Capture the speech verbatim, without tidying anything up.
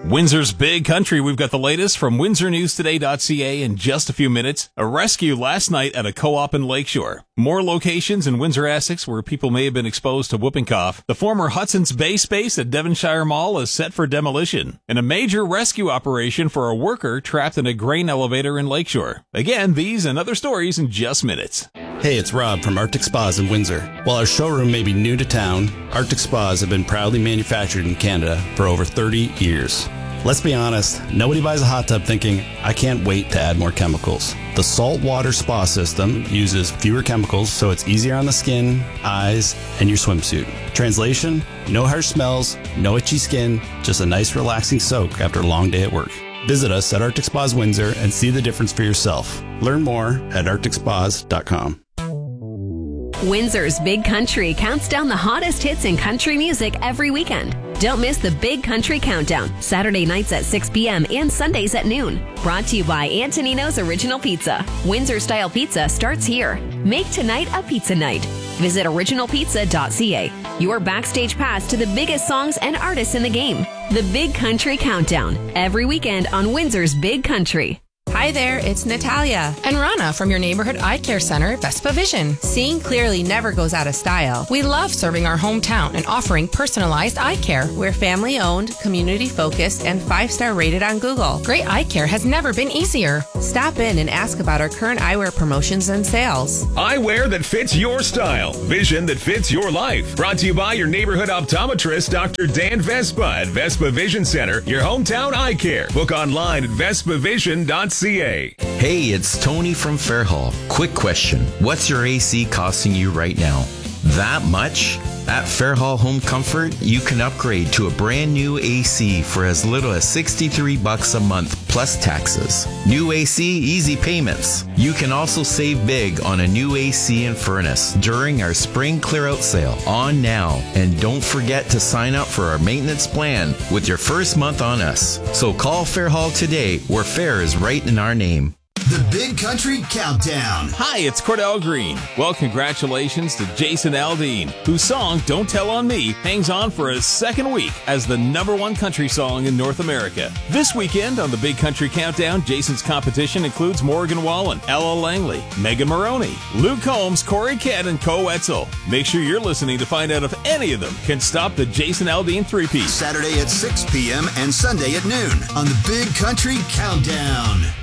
Windsor's Big Country. We've got the latest from windsor news today dot c a in just a few minutes. A rescue last night at a co-op in Lakeshore. More locations in Windsor Essex where people may have been exposed to whooping cough. The former Hudson's Bay space at Devonshire Mall is set for demolition. And a major rescue operation for a worker trapped in a grain elevator in Lakeshore. Again, these and other stories in just minutes. Hey, it's Rob from Arctic Spas in Windsor. While our showroom may be new to town, Arctic Spas have been proudly manufactured in Canada for over thirty years. Let's be honest, nobody buys a hot tub thinking, I can't wait to add more chemicals. The saltwater spa system uses fewer chemicals so it's easier on the skin, eyes, and your swimsuit. Translation, no harsh smells, no itchy skin, just a nice relaxing soak after a long day at work. Visit us at Arctic Spas Windsor and see the difference for yourself. Learn more at arctic spas dot com. Windsor's Big Country counts down the hottest hits in country music every weekend. Don't miss the Big Country Countdown, Saturday nights at six p.m. and Sundays at noon. Brought to you by Antonino's Original Pizza. Windsor-style pizza starts here. Make tonight a pizza night. Visit original pizza dot c a. Your backstage pass to the biggest songs and artists in the game. The Big Country Countdown, every weekend on Windsor's Big Country. Hi there, it's Natalia and Rana from your neighborhood eye care center, Vespa Vision. Seeing clearly never goes out of style. We love serving our hometown and offering personalized eye care. We're family-owned, community-focused, and five-star rated on Google. Great eye care has never been easier. Stop in and ask about our current eyewear promotions and sales. Eyewear that fits your style. Vision that fits your life. Brought to you by your neighborhood optometrist, Doctor Dan Vespa at Vespa Vision Center, your hometown eye care. Book online at vespa vision dot c a. Hey, it's Tony from Fairhall. Quick question. What's your A C costing you right now? That much? At Fairhall Home Comfort, you can upgrade to a brand new A C for as little as sixty-three bucks a month plus taxes. New A C, easy payments. You can also save big on a new A C and furnace during our spring clear-out sale on now. And don't forget to sign up for our maintenance plan with your first month on us. So call Fairhall today, where fair is right in our name. The Big Country Countdown. Hi, it's Cordell Green. Well, congratulations to Jason Aldean, whose song Don't Tell on Me hangs on for a second week as the number one country song in North America. This weekend on the Big Country Countdown, Jason's competition includes Morgan Wallen, Ella Langley, Megan Maroney, Luke Combs, Corey Kett, and Co Wetzel. Make sure you're listening to find out if any of them can stop the Jason Aldean three-piece. Saturday at six p.m. and Sunday at noon on the Big Country Countdown.